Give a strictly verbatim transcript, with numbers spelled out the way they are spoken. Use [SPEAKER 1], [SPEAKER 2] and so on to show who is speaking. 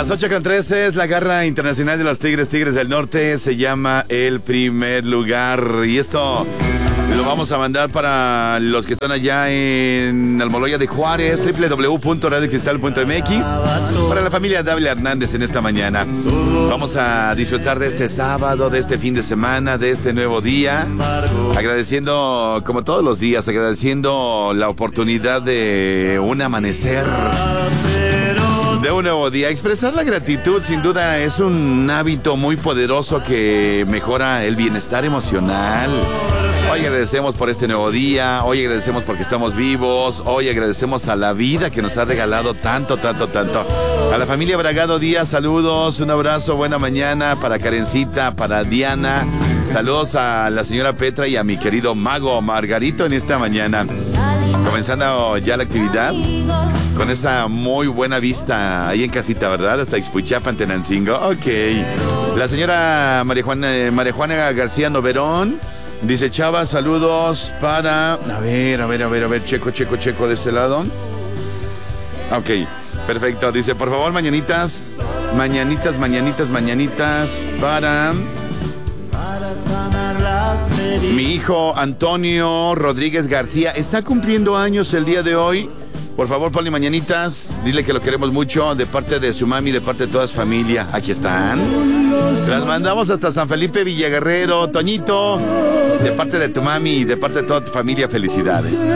[SPEAKER 1] Las ocho con trece es la garra internacional de los Tigres, Tigres del Norte. Se llama El Primer Lugar. Y esto lo vamos a mandar para los que están allá en Almoloya de Juárez, doble u doble u doble u punto radio cristal punto m x. Para la familia Dávila Hernández en esta mañana. Vamos a disfrutar de este sábado, de este fin de semana, de este nuevo día. Agradeciendo, como todos los días, agradeciendo la oportunidad de un amanecer, de un nuevo día. Expresar la gratitud sin duda es un hábito muy poderoso que mejora el bienestar emocional. Hoy agradecemos por este nuevo día, hoy agradecemos porque estamos vivos, hoy agradecemos a la vida que nos ha regalado tanto, tanto, tanto. A la familia Bragado Díaz, saludos, un abrazo, buena mañana para Karencita, para Diana. Saludos a la señora Petra y a mi querido mago Margarito en esta mañana. Comenzando ya la actividad con esa muy buena vista ahí en casita, ¿verdad? Hasta Ixpuchapan, Tenancingo. Ok. La señora María Juana, María Juana García Noverón dice: Chava, saludos para... A ver, a ver, a ver, a ver, checo, checo, checo de este lado. Ok, perfecto. Dice, por favor, mañanitas, mañanitas, mañanitas, mañanitas para... mi hijo Antonio Rodríguez García. Está cumpliendo años el día de hoy. Por favor, ponle mañanitas. Dile que lo queremos mucho. De parte de su mami, de parte de toda su familia. Aquí están. Las mandamos hasta San Felipe Villaguerrero. Toñito, de parte de tu mami y de parte de toda tu familia, felicidades.